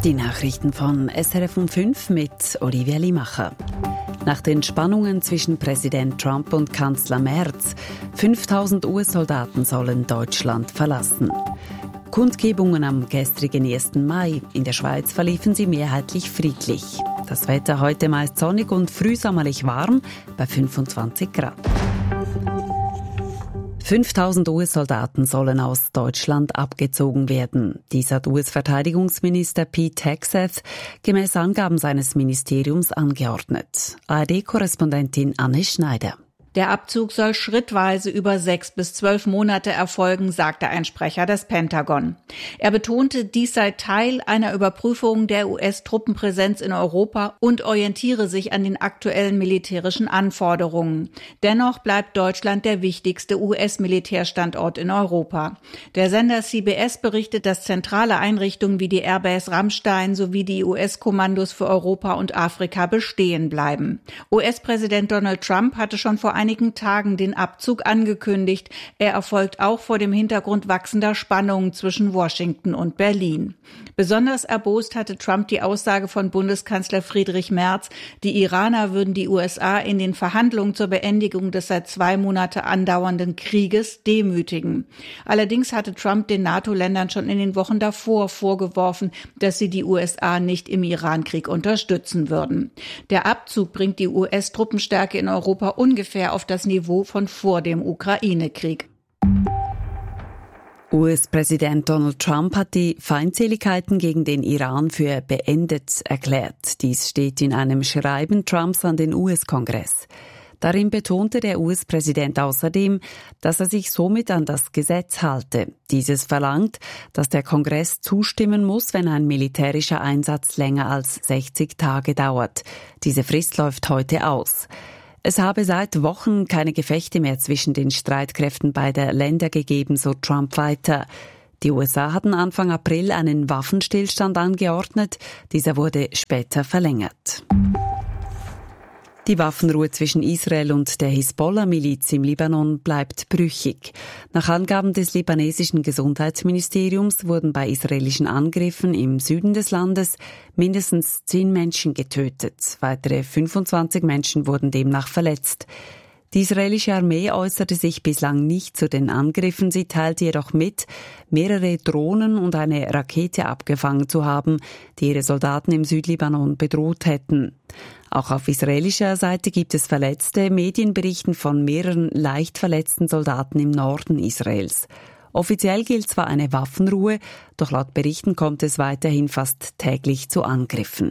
Die Nachrichten von SRF um 5 mit Olivia Limacher. Nach den Spannungen zwischen Präsident Trump und Kanzler Merz, 5000 US-Soldaten sollen Deutschland verlassen. Kundgebungen am gestrigen 1. Mai. In der Schweiz verliefen sie mehrheitlich friedlich. Das Wetter heute meist sonnig und frühsommerlich warm bei 25 Grad. 5000 US-Soldaten sollen aus Deutschland abgezogen werden. Dies hat US-Verteidigungsminister Pete Hegseth gemäß Angaben seines Ministeriums angeordnet. ARD-Korrespondentin Anne Schneider. Der Abzug soll schrittweise über 6 bis 12 Monate erfolgen, sagte ein Sprecher des Pentagon. Er betonte, dies sei Teil einer Überprüfung der US-Truppenpräsenz in Europa und orientiere sich an den aktuellen militärischen Anforderungen. Dennoch bleibt Deutschland der wichtigste US-Militärstandort in Europa. Der Sender CBS berichtet, dass zentrale Einrichtungen wie die Airbase Ramstein sowie die US-Kommandos für Europa und Afrika bestehen bleiben. US-Präsident Donald Trump hatte schon vor einigen Tagen den Abzug angekündigt. Er erfolgt auch vor dem Hintergrund wachsender Spannungen zwischen Washington und Berlin. Besonders erbost hatte Trump die Aussage von Bundeskanzler Friedrich Merz, die Iraner würden die USA in den Verhandlungen zur Beendigung des seit 2 Monate andauernden Krieges demütigen. Allerdings hatte Trump den NATO-Ländern schon in den Wochen davor vorgeworfen, dass sie die USA nicht im Irankrieg unterstützen würden. Der Abzug bringt die US-Truppenstärke in Europa ungefähr auf das Niveau von vor dem Ukraine-Krieg. US-Präsident Donald Trump hat die Feindseligkeiten gegen den Iran für beendet erklärt. Dies steht in einem Schreiben Trumps an den US-Kongress. Darin betonte der US-Präsident außerdem, dass er sich somit an das Gesetz halte. Dieses verlangt, dass der Kongress zustimmen muss, wenn ein militärischer Einsatz länger als 60 Tage dauert. Diese Frist läuft heute aus. Es habe seit Wochen keine Gefechte mehr zwischen den Streitkräften beider Länder gegeben, so Trump weiter. Die USA hatten Anfang April einen Waffenstillstand angeordnet. Dieser wurde später verlängert. Die Waffenruhe zwischen Israel und der Hisbollah-Miliz im Libanon bleibt brüchig. Nach Angaben des libanesischen Gesundheitsministeriums wurden bei israelischen Angriffen im Süden des Landes mindestens 10 Menschen getötet. Weitere 25 Menschen wurden demnach verletzt. Die israelische Armee äußerte sich bislang nicht zu den Angriffen. Sie teilte jedoch mit, mehrere Drohnen und eine Rakete abgefangen zu haben, die ihre Soldaten im Südlibanon bedroht hätten. Auch auf israelischer Seite gibt es Verletzte. Medien berichten von mehreren leicht verletzten Soldaten im Norden Israels. Offiziell gilt zwar eine Waffenruhe, doch laut Berichten kommt es weiterhin fast täglich zu Angriffen.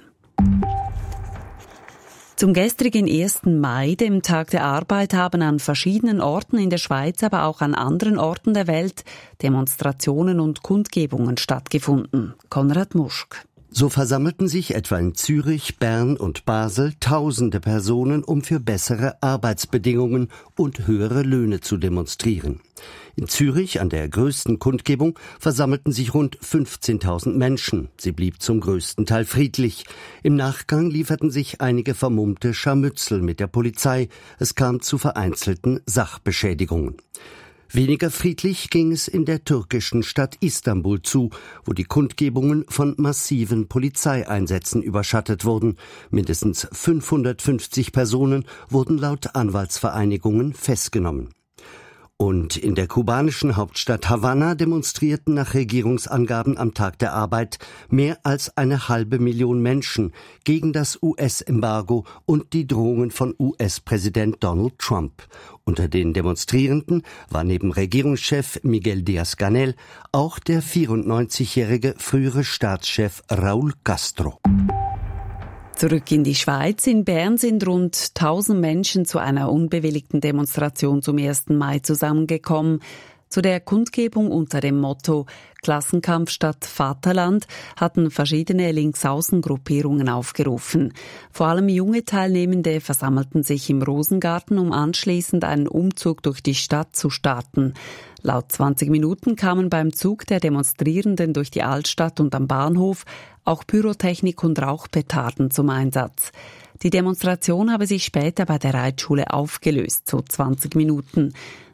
Zum gestrigen 1. Mai, dem Tag der Arbeit, haben an verschiedenen Orten in der Schweiz, aber auch an anderen Orten der Welt Demonstrationen und Kundgebungen stattgefunden. Konrad Muschk. So versammelten sich etwa in Zürich, Bern und Basel tausende Personen, um für bessere Arbeitsbedingungen und höhere Löhne zu demonstrieren. In Zürich, an der größten Kundgebung, versammelten sich rund 15.000 Menschen. Sie blieb zum größten Teil friedlich. Im Nachgang lieferten sich einige vermummte Scharmützel mit der Polizei. Es kam zu vereinzelten Sachbeschädigungen. Weniger friedlich ging es in der türkischen Stadt Istanbul zu, wo die Kundgebungen von massiven Polizeieinsätzen überschattet wurden. Mindestens 550 Personen wurden laut Anwaltsvereinigungen festgenommen. Und in der kubanischen Hauptstadt Havanna demonstrierten nach Regierungsangaben am Tag der Arbeit mehr als 500.000 Menschen gegen das US-Embargo und die Drohungen von US-Präsident Donald Trump. Unter den Demonstrierenden war neben Regierungschef Miguel Díaz-Canel auch der 94-jährige frühere Staatschef Raúl Castro. Zurück in die Schweiz. In Bern sind rund 1000 Menschen zu einer unbewilligten Demonstration zum 1. Mai zusammengekommen. Zu der Kundgebung unter dem Motto Klassenkampf statt Vaterland hatten verschiedene Linksaußengruppierungen aufgerufen. Vor allem junge Teilnehmende versammelten sich im Rosengarten, um anschließend einen Umzug durch die Stadt zu starten. Laut 20 Minuten kamen beim Zug der Demonstrierenden durch die Altstadt und am Bahnhof auch Pyrotechnik und Rauchpetarden zum Einsatz. Die Demonstration habe sich später bei der Reitschule aufgelöst, so 20 Minuten.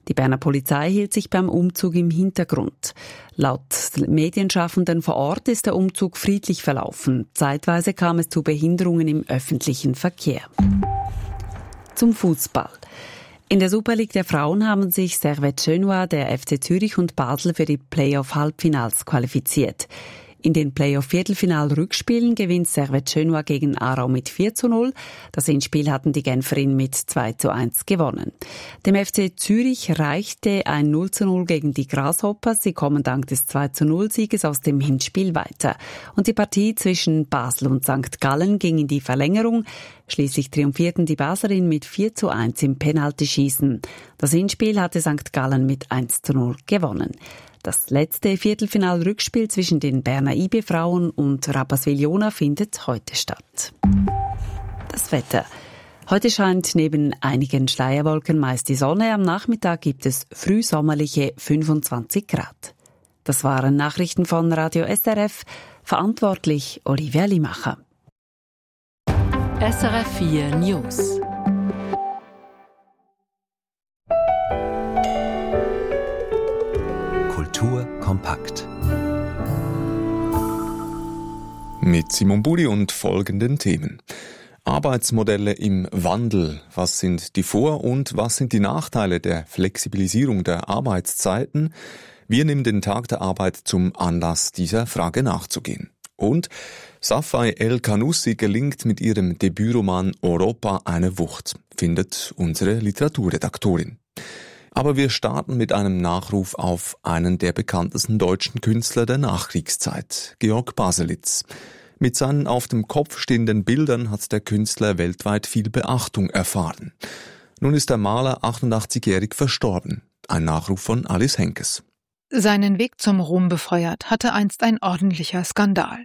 Die Berner Polizei hielt sich beim Umzug im Hintergrund. Laut Medienschaffenden vor Ort ist der Umzug friedlich verlaufen. Zeitweise kam es zu Behinderungen im öffentlichen Verkehr. Zum Fußball. In der Super League der Frauen haben sich Servette Genua, der FC Zürich und Basel für die Playoff-Halbfinals qualifiziert. In den Playoff-Viertelfinal-Rückspielen gewinnt Servette Genua gegen Aarau mit 4:0. Das Hinspiel hatten die Genferinnen mit 2:1 gewonnen. Dem FC Zürich reichte ein 0:0 gegen die Grasshoppers. Sie kommen dank des 2:0-Sieges aus dem Hinspiel weiter. Und die Partie zwischen Basel und St. Gallen ging in die Verlängerung. Schließlich triumphierten die Baslerinnen mit 4:1 im Penaltyschießen. Das Hinspiel hatte St. Gallen mit 1:0 gewonnen. Das letzte Viertelfinal-Rückspiel zwischen den Berner IB-Frauen und Rapperswil-Jona findet heute statt. Das Wetter. Heute scheint neben einigen Schleierwolken meist die Sonne. Am Nachmittag gibt es frühsommerliche 25 Grad. Das waren Nachrichten von Radio SRF. Verantwortlich Olivia Limacher. SRF 4 News. Kultur kompakt. Mit Simon Buri und folgenden Themen. Arbeitsmodelle im Wandel. Was sind die Vor- und was sind die Nachteile der Flexibilisierung der Arbeitszeiten? Wir nehmen den Tag der Arbeit zum Anlass, dieser Frage nachzugehen. Und Safai El-Kanoussi gelingt mit ihrem Debütroman Europa eine Wucht, findet unsere Literaturredaktorin. Aber wir starten mit einem Nachruf auf einen der bekanntesten deutschen Künstler der Nachkriegszeit, Georg Baselitz. Mit seinen auf dem Kopf stehenden Bildern hat der Künstler weltweit viel Beachtung erfahren. Nun ist der Maler 88-jährig verstorben. Ein Nachruf von Alice Henkes. Seinen Weg zum Ruhm befeuert hatte einst ein ordentlicher Skandal.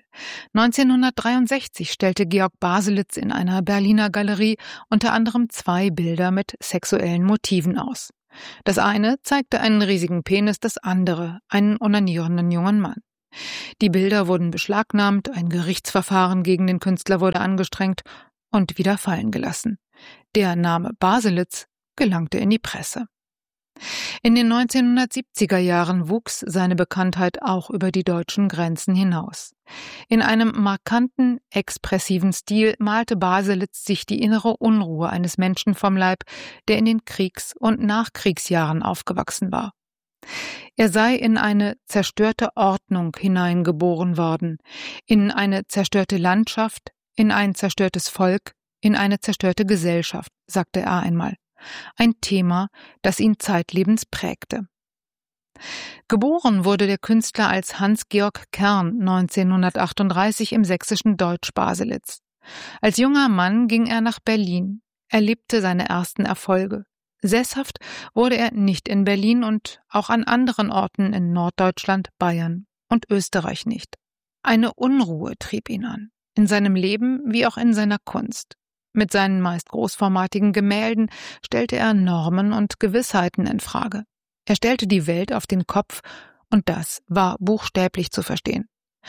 1963 stellte Georg Baselitz in einer Berliner Galerie unter anderem 2 Bilder mit sexuellen Motiven aus. Das eine zeigte einen riesigen Penis, das andere einen onanierenden jungen Mann. Die Bilder wurden beschlagnahmt, ein Gerichtsverfahren gegen den Künstler wurde angestrengt und wieder fallen gelassen. Der Name Baselitz gelangte in die Presse. In den 1970er Jahren wuchs seine Bekanntheit auch über die deutschen Grenzen hinaus. In einem markanten, expressiven Stil malte Baselitz sich die innere Unruhe eines Menschen vom Leib, der in den Kriegs- und Nachkriegsjahren aufgewachsen war. Er sei in eine zerstörte Ordnung hineingeboren worden, in eine zerstörte Landschaft, in ein zerstörtes Volk, in eine zerstörte Gesellschaft, sagte er einmal. Ein Thema, das ihn zeitlebens prägte. Geboren wurde der Künstler als Hans-Georg Kern 1938 im sächsischen Deutsch-Baselitz. Als junger Mann ging er nach Berlin, erlebte seine ersten Erfolge. Sesshaft wurde er nicht in Berlin und auch an anderen Orten in Norddeutschland, Bayern und Österreich nicht. Eine Unruhe trieb ihn an, in seinem Leben wie auch in seiner Kunst. Mit seinen meist großformatigen Gemälden stellte er Normen und Gewissheiten in Frage. Er stellte die Welt auf den Kopf und das war buchstäblich zu verstehen.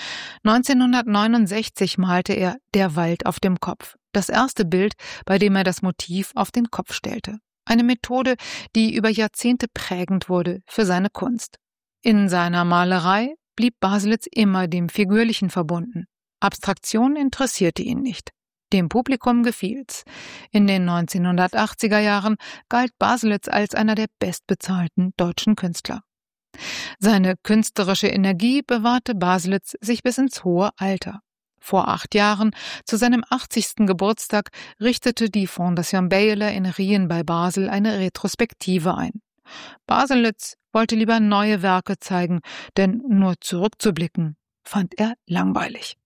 1969 malte er Der Wald auf dem Kopf, das erste Bild, bei dem er das Motiv auf den Kopf stellte. Eine Methode, die über Jahrzehnte prägend wurde für seine Kunst. In seiner Malerei blieb Baselitz immer dem Figürlichen verbunden. Abstraktion interessierte ihn nicht. Dem Publikum gefiel's. In den 1980er Jahren galt Baselitz als einer der bestbezahlten deutschen Künstler. Seine künstlerische Energie bewahrte Baselitz sich bis ins hohe Alter. Vor 8 Jahren, zu seinem 80. Geburtstag, richtete die Fondation Bayerle in Rien bei Basel eine Retrospektive ein. Baselitz wollte lieber neue Werke zeigen, denn nur zurückzublicken fand er langweilig.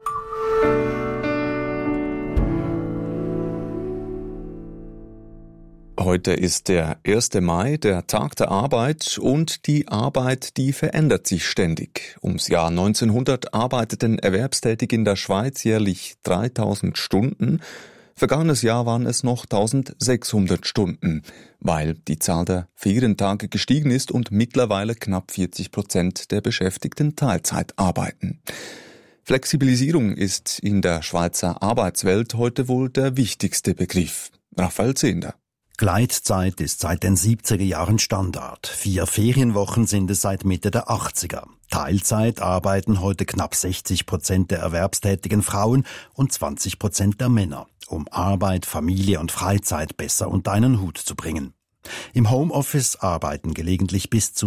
Heute ist der 1. Mai, der Tag der Arbeit, und die Arbeit, die verändert sich ständig. Ums Jahr 1900 arbeiteten Erwerbstätige in der Schweiz jährlich 3000 Stunden. Vergangenes Jahr waren es noch 1600 Stunden, weil die Zahl der Ferientage gestiegen ist und mittlerweile knapp 40% der Beschäftigten Teilzeit arbeiten. Flexibilisierung ist in der Schweizer Arbeitswelt heute wohl der wichtigste Begriff. Raphael Zehnder. Gleitzeit ist seit den 70er Jahren Standard. 4 Ferienwochen sind es seit Mitte der 80er. Teilzeit arbeiten heute knapp 60% der erwerbstätigen Frauen und 20% der Männer, um Arbeit, Familie und Freizeit besser unter einen Hut zu bringen. Im Homeoffice arbeiten gelegentlich bis zu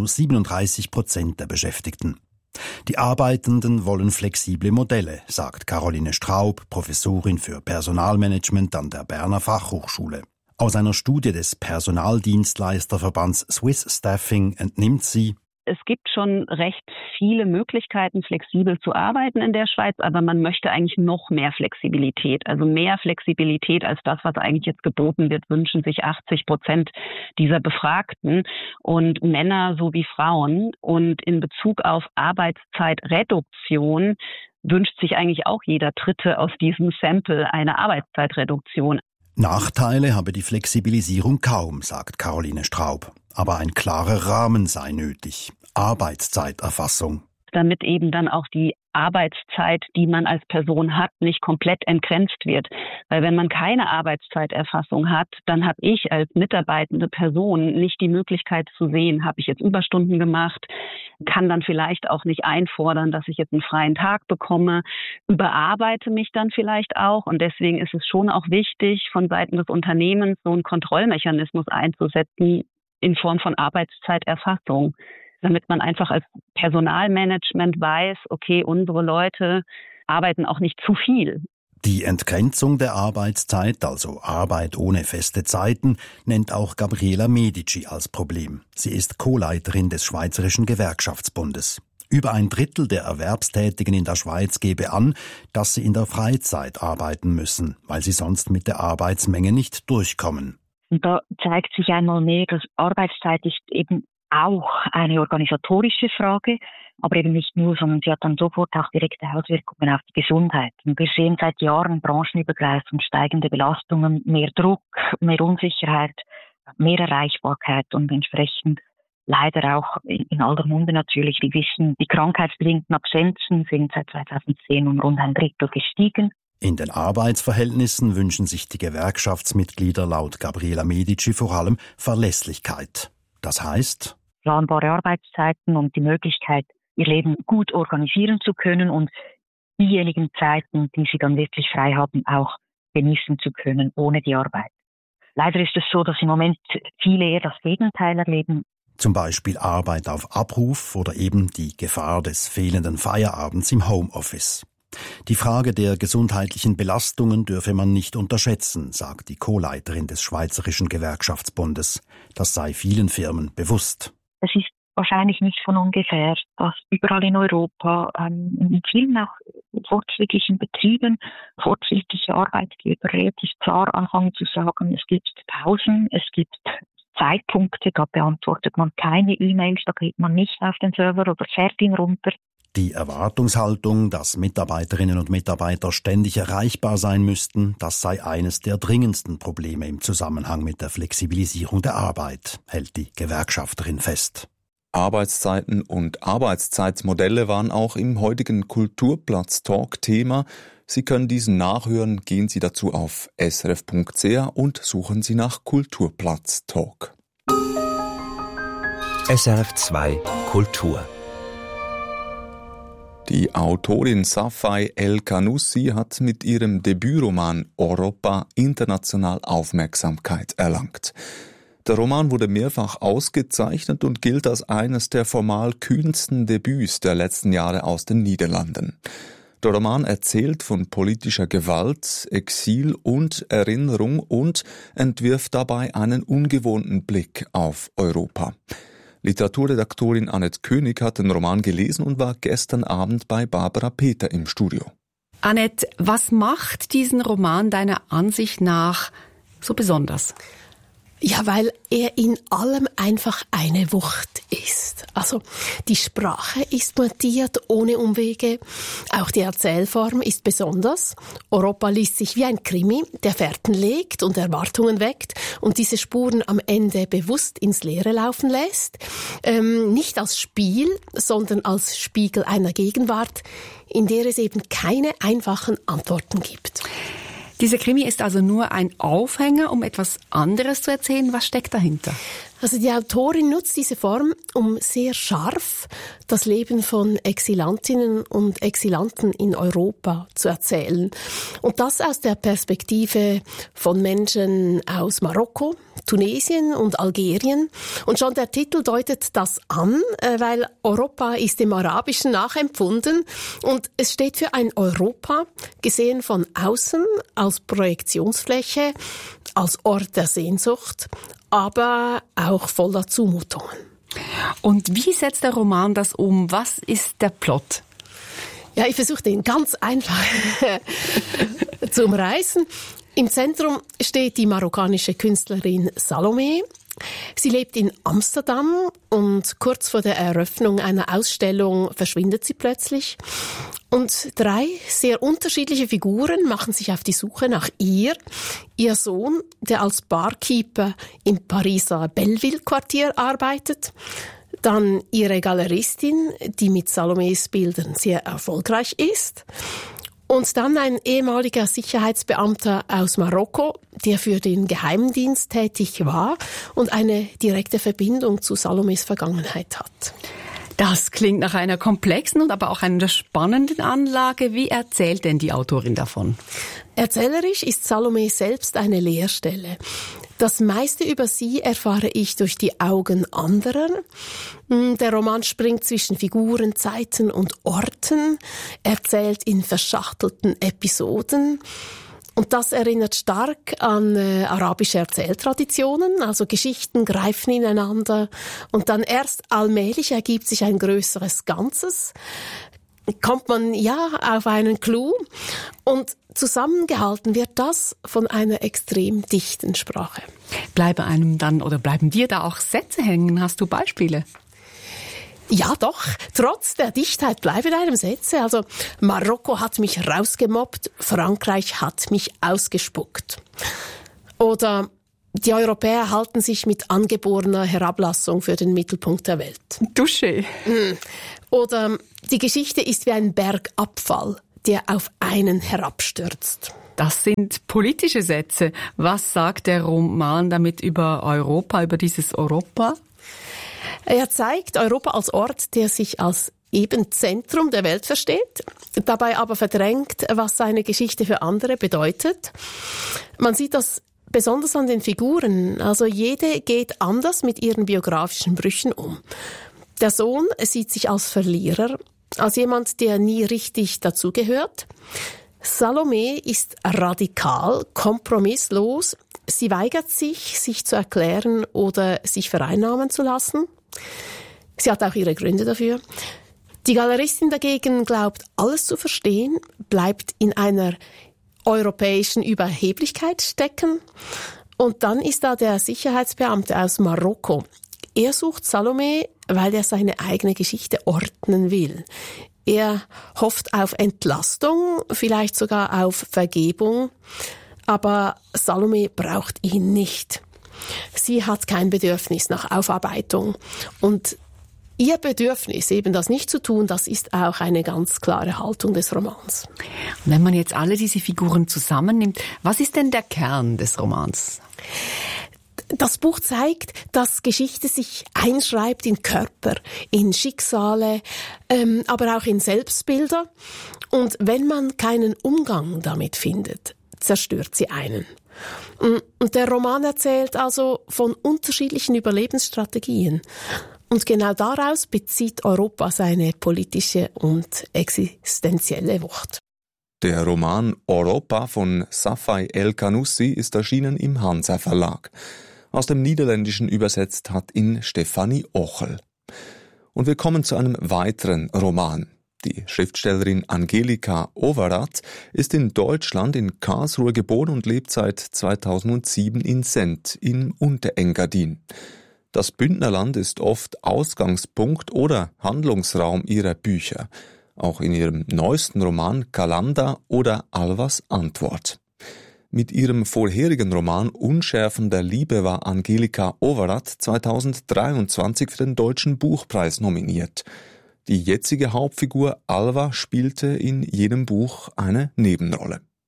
37% der Beschäftigten. Die Arbeitenden wollen flexible Modelle, sagt Caroline Straub, Professorin für Personalmanagement an der Berner Fachhochschule. Aus einer Studie des Personaldienstleisterverbands Swiss Staffing entnimmt sie: Es gibt schon recht viele Möglichkeiten, flexibel zu arbeiten in der Schweiz, aber man möchte eigentlich noch mehr Flexibilität. Also mehr Flexibilität als das, was eigentlich jetzt geboten wird, wünschen sich 80% dieser Befragten und Männer sowie Frauen. Und in Bezug auf Arbeitszeitreduktion wünscht sich eigentlich auch jeder Dritte aus diesem Sample eine Arbeitszeitreduktion. Nachteile habe die Flexibilisierung kaum, sagt Caroline Straub. Aber ein klarer Rahmen sei nötig. Arbeitszeiterfassung. Damit eben dann auch die Arbeitszeit, die man als Person hat, nicht komplett entgrenzt wird. Weil wenn man keine Arbeitszeiterfassung hat, dann habe ich als mitarbeitende Person nicht die Möglichkeit zu sehen, habe ich jetzt Überstunden gemacht, kann dann vielleicht auch nicht einfordern, dass ich jetzt einen freien Tag bekomme, überarbeite mich dann vielleicht auch. Und deswegen ist es schon auch wichtig, von Seiten des Unternehmens so einen Kontrollmechanismus einzusetzen in Form von Arbeitszeiterfassung, damit man einfach als Personalmanagement weiß, okay, unsere Leute arbeiten auch nicht zu viel. Die Entgrenzung der Arbeitszeit, also Arbeit ohne feste Zeiten, nennt auch Gabriela Medici als Problem. Sie ist Co-Leiterin des Schweizerischen Gewerkschaftsbundes. Über 1/3 der Erwerbstätigen in der Schweiz gebe an, dass sie in der Freizeit arbeiten müssen, weil sie sonst mit der Arbeitsmenge nicht durchkommen. Und da zeigt sich einmal mehr, dass Arbeitszeit ist eben auch eine organisatorische Frage, aber eben nicht nur, sondern sie hat dann sofort auch direkte Auswirkungen auf die Gesundheit. Und wir sehen seit Jahren branchenübergreifend steigende Belastungen, mehr Druck, mehr Unsicherheit, mehr Erreichbarkeit und entsprechend leider auch in aller Munde natürlich. Wir wissen, die krankheitsbedingten Absenzen sind seit 2010 um rund 1/3 gestiegen. In den Arbeitsverhältnissen wünschen sich die Gewerkschaftsmitglieder laut Gabriela Medici vor allem Verlässlichkeit. Das heißt, planbare Arbeitszeiten und die Möglichkeit, ihr Leben gut organisieren zu können und diejenigen Zeiten, die sie dann wirklich frei haben, auch genießen zu können ohne die Arbeit. Leider ist es so, dass im Moment viele eher das Gegenteil erleben. Zum Beispiel Arbeit auf Abruf oder eben die Gefahr des fehlenden Feierabends im Homeoffice. Die Frage der gesundheitlichen Belastungen dürfe man nicht unterschätzen, sagt die Co-Leiterin des Schweizerischen Gewerkschaftsbundes. Das sei vielen Firmen bewusst. Es ist wahrscheinlich nicht von ungefähr, dass überall in Europa, in vielen auch fortschrittlichen Betrieben, fortschrittliche Arbeitgeber relativ klar anfangen zu sagen, es gibt Pausen, es gibt Zeitpunkte, da beantwortet man keine E-Mails, da geht man nicht auf den Server oder fährt ihn runter. Die Erwartungshaltung, dass Mitarbeiterinnen und Mitarbeiter ständig erreichbar sein müssten, das sei eines der dringendsten Probleme im Zusammenhang mit der Flexibilisierung der Arbeit, hält die Gewerkschafterin fest. Arbeitszeiten und Arbeitszeitmodelle waren auch im heutigen Kulturplatz-Talk Thema. Sie können diesen nachhören, gehen Sie dazu auf srf.ch und suchen Sie nach Kulturplatz-Talk. SRF 2 Kultur. Die Autorin Safai El-Kanoussi hat mit ihrem Debütroman Europa international Aufmerksamkeit erlangt. Der Roman wurde mehrfach ausgezeichnet und gilt als eines der formal kühnsten Debüts der letzten Jahre aus den Niederlanden. Der Roman erzählt von politischer Gewalt, Exil und Erinnerung und entwirft dabei einen ungewohnten Blick auf Europa. Literaturredaktorin Annette König hat den Roman gelesen und war gestern Abend bei Barbara Peter im Studio. Annette, was macht diesen Roman deiner Ansicht nach so besonders? Ja, weil er in allem einfach eine Wucht ist. Also die Sprache ist pointiert, ohne Umwege. Auch die Erzählform ist besonders. Europa liest sich wie ein Krimi, der Fährten legt und Erwartungen weckt und diese Spuren am Ende bewusst ins Leere laufen lässt. Nicht als Spiel, sondern als Spiegel einer Gegenwart, in der es eben keine einfachen Antworten gibt. Dieser Krimi ist also nur ein Aufhänger, um etwas anderes zu erzählen. Was steckt dahinter? Also die Autorin nutzt diese Form, um sehr scharf das Leben von Exilantinnen und Exilanten in Europa zu erzählen. Und das aus der Perspektive von Menschen aus Marokko, Tunesien und Algerien. Und schon der Titel deutet das an, weil Europa ist dem Arabischen nachempfunden. Und es steht für ein Europa, gesehen von außen, als Projektionsfläche, als Ort der Sehnsucht, aber auch voller Zumutungen. Und wie setzt der Roman das um? Was ist der Plot? Ja, ich versuche den ganz einfach zu umreißen. Im Zentrum steht die marokkanische Künstlerin Salome. Sie lebt in Amsterdam und kurz vor der Eröffnung einer Ausstellung verschwindet sie plötzlich. Und 3 sehr unterschiedliche Figuren machen sich auf die Suche nach ihr. Ihr Sohn, der als Barkeeper im Pariser Belleville-Quartier arbeitet. Dann ihre Galeristin, die mit Salomes Bildern sehr erfolgreich ist. Und dann ein ehemaliger Sicherheitsbeamter aus Marokko, der für den Geheimdienst tätig war und eine direkte Verbindung zu Salomes Vergangenheit hat. Das klingt nach einer komplexen und aber auch einer spannenden Anlage. Wie erzählt denn die Autorin davon? Erzählerisch ist Salome selbst eine Leerstelle. Das meiste über sie erfahre ich durch die Augen anderer. Der Roman springt zwischen Figuren, Zeiten und Orten, erzählt in verschachtelten Episoden. Und das erinnert stark an arabische Erzähltraditionen, also Geschichten greifen ineinander und dann erst allmählich ergibt sich ein größeres Ganzes, kommt man ja auf einen Clou und zusammengehalten wird das von einer extrem dichten Sprache. Bleiben dir da auch Sätze hängen? Hast du Beispiele? Ja, doch. Trotz der Dichtheit bleiben einem Sätze. Also, Marokko hat mich rausgemobbt, Frankreich hat mich ausgespuckt. Oder die Europäer halten sich mit angeborener Herablassung für den Mittelpunkt der Welt. Touché. Oder die Geschichte ist wie ein Berg Abfall, der auf einen herabstürzt. Das sind politische Sätze. Was sagt der Roman damit über Europa, über dieses Europa? Er zeigt Europa als Ort, der sich als eben Zentrum der Welt versteht, dabei aber verdrängt, was seine Geschichte für andere bedeutet. Man sieht das besonders an den Figuren. Also jede geht anders mit ihren biografischen Brüchen um. Der Sohn sieht sich als Verlierer, als jemand, der nie richtig dazugehört. Salome ist radikal, kompromisslos. Sie weigert sich, sich zu erklären oder sich vereinnahmen zu lassen. Sie hat auch ihre Gründe dafür. Die Galeristin dagegen glaubt, alles zu verstehen, bleibt in einer europäischen Überheblichkeit stecken. Und dann ist da der Sicherheitsbeamte aus Marokko. Er sucht Salome, weil er seine eigene Geschichte ordnen will. Er hofft auf Entlastung, vielleicht sogar auf Vergebung. Aber Salome braucht ihn nicht. Sie hat kein Bedürfnis nach Aufarbeitung. Und ihr Bedürfnis, eben das nicht zu tun, das ist auch eine ganz klare Haltung des Romans. Wenn man jetzt alle diese Figuren zusammennimmt, was ist denn der Kern des Romans? Das Buch zeigt, dass Geschichte sich einschreibt in Körper, in Schicksale, aber auch in Selbstbilder. Und wenn man keinen Umgang damit findet, zerstört sie einen. Und der Roman erzählt also von unterschiedlichen Überlebensstrategien. Und genau daraus bezieht Europa seine politische und existenzielle Wucht. Der Roman Europa von Safai El-Kanoussi ist erschienen im Hansa Verlag. Aus dem Niederländischen übersetzt hat ihn Stefanie Ochel. Und wir kommen zu einem weiteren Roman. Die Schriftstellerin Angelika Overath ist in Deutschland in Karlsruhe geboren und lebt seit 2007 in Sent im Unterengadin. Das Bündnerland ist oft Ausgangspunkt oder Handlungsraum ihrer Bücher, auch in ihrem neuesten Roman Kalanda oder Alvas Antwort. Mit ihrem vorherigen Roman Unschärfen der Liebe war Angelika Overath 2023 für den Deutschen Buchpreis nominiert. Die jetzige Hauptfigur Alva spielte in jenem Buch eine Nebenrolle.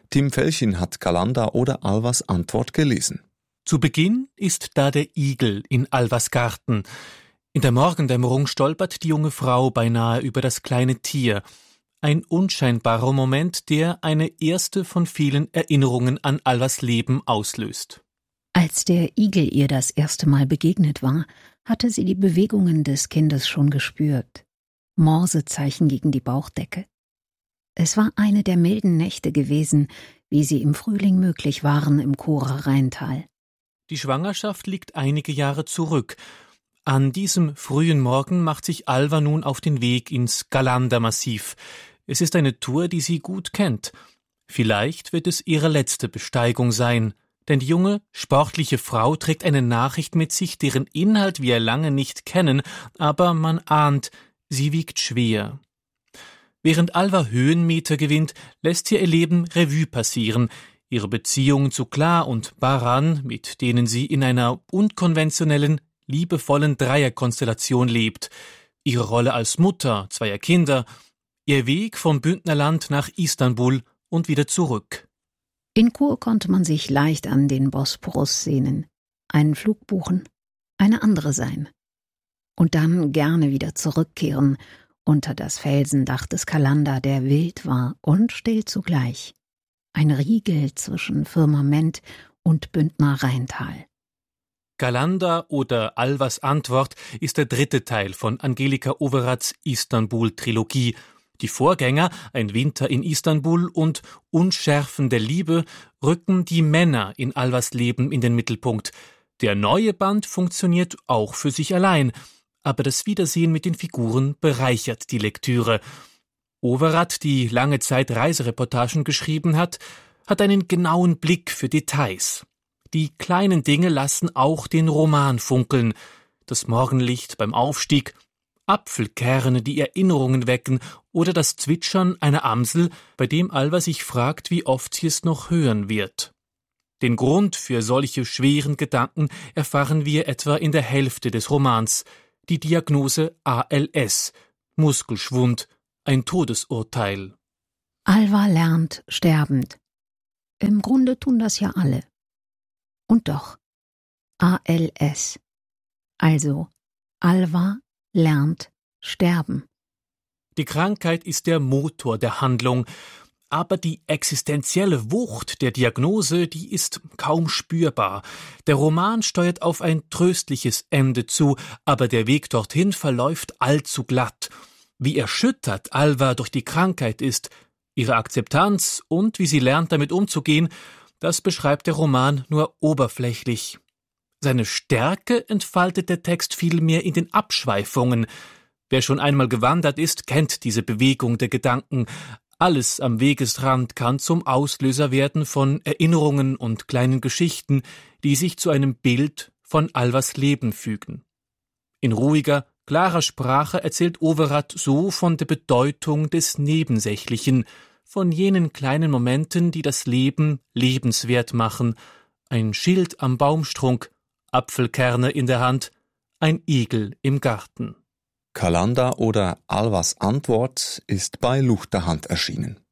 Tim Felchin hat Galanda oder Alvas Antwort gelesen. Zu Beginn ist da der Igel in Alvas Garten. In der Morgendämmerung stolpert die junge Frau beinahe über das kleine Tier. Ein unscheinbarer Moment, der eine erste von vielen Erinnerungen an Alvas Leben auslöst. Als der Igel ihr das erste Mal begegnet war, hatte sie die Bewegungen des Kindes schon gespürt. Morsezeichen gegen die Bauchdecke. Es war eine der milden Nächte gewesen, wie sie im Frühling möglich waren im Churer Rheintal. Die Schwangerschaft liegt einige Jahre zurück. An diesem frühen Morgen macht sich Alva nun auf den Weg ins Galanda-Massiv. Es ist eine Tour, die sie gut kennt. Vielleicht wird es ihre letzte Besteigung sein, denn die junge, sportliche Frau trägt eine Nachricht mit sich, deren Inhalt wir lange nicht kennen, aber man ahnt, sie wiegt schwer. Während Alva Höhenmeter gewinnt, lässt ihr Leben Revue passieren, ihre Beziehungen zu Kla und Baran, mit denen sie in einer unkonventionellen, liebevollen Dreierkonstellation lebt, ihre Rolle als Mutter zweier Kinder, ihr Weg vom Bündnerland nach Istanbul und wieder zurück. In Chur konnte man sich leicht an den Bosporus sehnen, einen Flug buchen, eine andere sein. Und dann gerne wieder zurückkehren unter das Felsendach des Galanda, der wild war und still zugleich. Ein Riegel zwischen Firmament und Bündner Rheintal. Galanda oder Alvas Antwort ist der dritte Teil von Angelika Overats Istanbul-Trilogie. Die Vorgänger, Ein Winter in Istanbul und Unschärfen der Liebe, rücken die Männer in Alvas Leben in den Mittelpunkt. Der neue Band funktioniert auch für sich allein, aber das Wiedersehen mit den Figuren bereichert die Lektüre. Overat, die lange Zeit Reisereportagen geschrieben hat, hat einen genauen Blick für Details. Die kleinen Dinge lassen auch den Roman funkeln. Das Morgenlicht beim Aufstieg, Apfelkerne, die Erinnerungen wecken oder das Zwitschern einer Amsel, bei dem Alva sich fragt, wie oft sie es noch hören wird. Den Grund für solche schweren Gedanken erfahren wir etwa in der Hälfte des Romans. Die Diagnose ALS, Muskelschwund, ein Todesurteil. Alva lernt sterbend. Im Grunde tun das ja alle. Und doch, ALS. Also, Alva lernt sterben. Die Krankheit ist der Motor der Handlung, aber die existenzielle Wucht der Diagnose, die ist kaum spürbar. Der Roman steuert auf ein tröstliches Ende zu, aber der Weg dorthin verläuft allzu glatt. Wie erschüttert Alva durch die Krankheit ist, ihre Akzeptanz und wie sie lernt, damit umzugehen, das beschreibt der Roman nur oberflächlich. Seine Stärke entfaltet der Text vielmehr in den Abschweifungen. Wer schon einmal gewandert ist, kennt diese Bewegung der Gedanken. Alles am Wegesrand kann zum Auslöser werden von Erinnerungen und kleinen Geschichten, die sich zu einem Bild von Alvas Leben fügen. In ruhiger, klarer Sprache erzählt Overat so von der Bedeutung des Nebensächlichen, von jenen kleinen Momenten, die das Leben lebenswert machen. Ein Schild am Baumstrunk, Apfelkerne in der Hand, ein Igel im Garten. Galanda oder Alvas Antwort ist bei Luchterhand erschienen.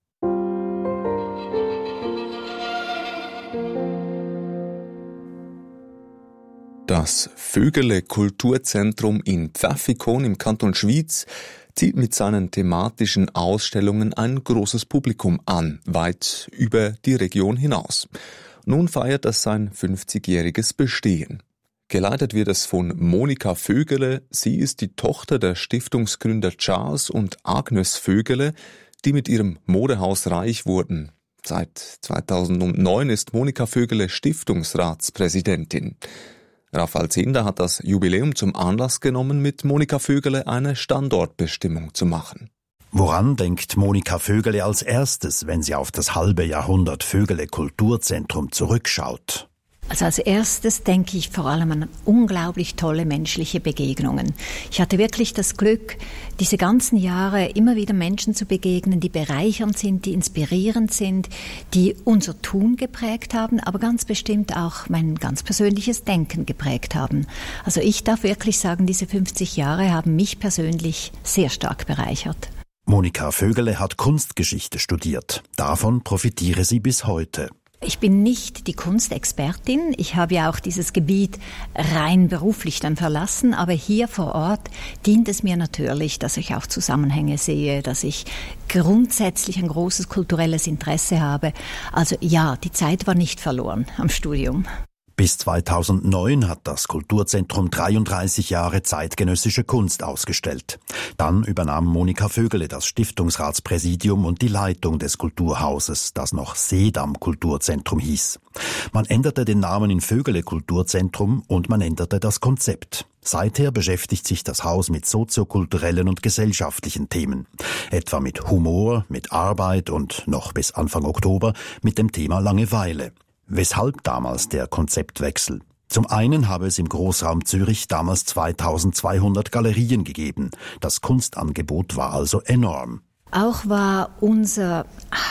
Das Vögele Kulturzentrum in Pfäffikon im Kanton Schwyz zieht mit seinen thematischen Ausstellungen ein großes Publikum an, weit über die Region hinaus. Nun feiert es sein 50-jähriges Bestehen. Geleitet wird es von Monika Vögele. Sie ist die Tochter der Stiftungsgründer Charles und Agnes Vögele, die mit ihrem Modehaus reich wurden. Seit 2009 ist Monika Vögele Stiftungsratspräsidentin. Raphael Zehnder hat das Jubiläum zum Anlass genommen, mit Monika Vögele eine Standortbestimmung zu machen. Woran denkt Monika Vögele als erstes, wenn sie auf das halbe Jahrhundert Vögele Kulturzentrum zurückschaut? Also als erstes denke ich vor allem an unglaublich tolle menschliche Begegnungen. Ich hatte wirklich das Glück, diese ganzen Jahre immer wieder Menschen zu begegnen, die bereichernd sind, die inspirierend sind, die unser Tun geprägt haben, aber ganz bestimmt auch mein ganz persönliches Denken geprägt haben. Also ich darf wirklich sagen, diese 50 Jahre haben mich persönlich sehr stark bereichert. Monika Vögele hat Kunstgeschichte studiert. Davon profitiere sie bis heute. Ich bin nicht die Kunstexpertin. Ich habe ja auch dieses Gebiet rein beruflich dann verlassen. Aber hier vor Ort dient es mir natürlich, dass ich auch Zusammenhänge sehe, dass ich grundsätzlich ein großes kulturelles Interesse habe. Also ja, die Zeit war nicht verloren am Studium. Bis 2009 hat das Kulturzentrum 33 Jahre zeitgenössische Kunst ausgestellt. Dann übernahm Monika Vögele das Stiftungsratspräsidium und die Leitung des Kulturhauses, das noch Seedam Kulturzentrum hieß. Man änderte den Namen in Vögele Kulturzentrum und man änderte das Konzept. Seither beschäftigt sich das Haus mit soziokulturellen und gesellschaftlichen Themen. Etwa mit Humor, mit Arbeit und noch bis Anfang Oktober mit dem Thema Langeweile. Weshalb damals der Konzeptwechsel? Zum einen habe es im Großraum Zürich damals 2200 Galerien gegeben. Das Kunstangebot war also enorm. Auch war unser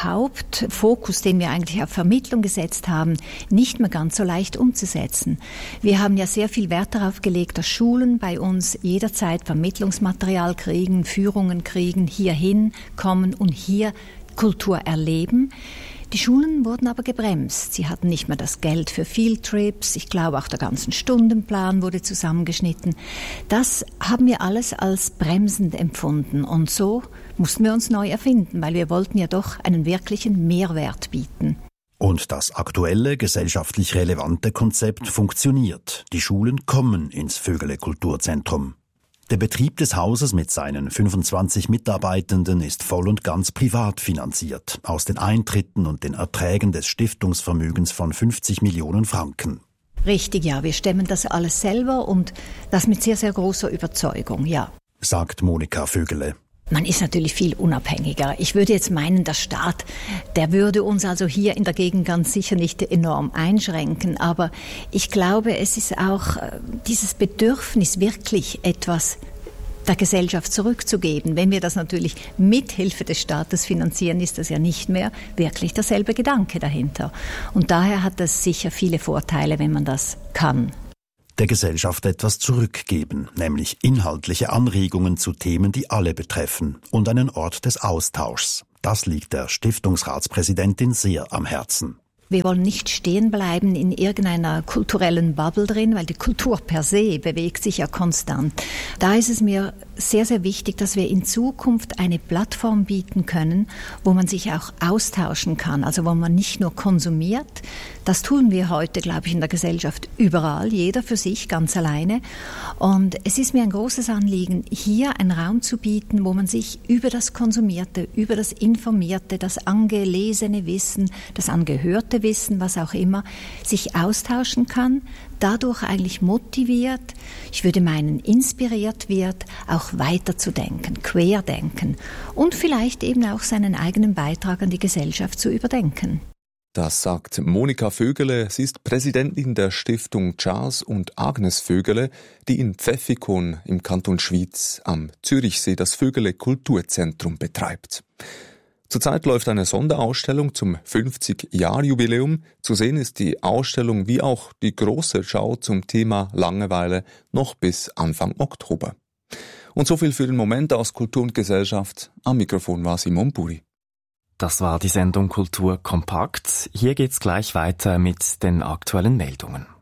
Hauptfokus, den wir eigentlich auf Vermittlung gesetzt haben, nicht mehr ganz so leicht umzusetzen. Wir haben ja sehr viel Wert darauf gelegt, dass Schulen bei uns jederzeit Vermittlungsmaterial kriegen, Führungen kriegen, hierhin kommen und hier Kultur erleben. Die Schulen wurden aber gebremst. Sie hatten nicht mehr das Geld für Fieldtrips. Ich glaube, auch der ganze Stundenplan wurde zusammengeschnitten. Das haben wir alles als bremsend empfunden. Und so mussten wir uns neu erfinden, weil wir wollten ja doch einen wirklichen Mehrwert bieten. Und das aktuelle, gesellschaftlich relevante Konzept funktioniert. Die Schulen kommen ins Vögele Kulturzentrum. Der Betrieb des Hauses mit seinen 25 Mitarbeitenden ist voll und ganz privat finanziert, aus den Eintritten und den Erträgen des Stiftungsvermögens von 50 Millionen Franken. Richtig, ja, wir stemmen das alles selber und das mit sehr, sehr großer Überzeugung, ja. Sagt Monika Vögele. Man ist natürlich viel unabhängiger. Ich würde jetzt meinen, der Staat, der würde uns also hier in der Gegend ganz sicher nicht enorm einschränken. Aber ich glaube, es ist auch dieses Bedürfnis, wirklich etwas der Gesellschaft zurückzugeben. Wenn wir das natürlich mit Hilfe des Staates finanzieren, ist das ja nicht mehr wirklich derselbe Gedanke dahinter. Und daher hat das sicher viele Vorteile, wenn man das kann. Der Gesellschaft etwas zurückgeben, nämlich inhaltliche Anregungen zu Themen, die alle betreffen, und einen Ort des Austauschs. Das liegt der Stiftungsratspräsidentin sehr am Herzen. Wir wollen nicht stehen bleiben in irgendeiner kulturellen Bubble drin, weil die Kultur per se bewegt sich ja konstant. Da ist es mir sehr, sehr wichtig, dass wir in Zukunft eine Plattform bieten können, wo man sich auch austauschen kann, also wo man nicht nur konsumiert. Das tun wir heute, glaube ich, in der Gesellschaft überall, jeder für sich, ganz alleine. Und es ist mir ein großes Anliegen, hier einen Raum zu bieten, wo man sich über das Konsumierte, über das Informierte, das angelesene Wissen, das angehörte Wissen, was auch immer, sich austauschen kann, dadurch eigentlich motiviert, ich würde meinen, inspiriert wird, auch weiterzudenken, querdenken und vielleicht eben auch seinen eigenen Beitrag an die Gesellschaft zu überdenken. Das sagt Monika Vögele. Sie ist Präsidentin der Stiftung Charles und Agnes Vögele, die in Pfäffikon im Kanton Schwyz am Zürichsee das Vögele Kulturzentrum betreibt. Zurzeit läuft eine Sonderausstellung zum 50-Jahr-Jubiläum. Zu sehen ist die Ausstellung wie auch die große Schau zum Thema Langeweile noch bis Anfang Oktober. Und so viel für den Moment aus Kultur und Gesellschaft. Am Mikrofon war Simon Buri. Das war die Sendung Kultur kompakt. Hier geht's gleich weiter mit den aktuellen Meldungen.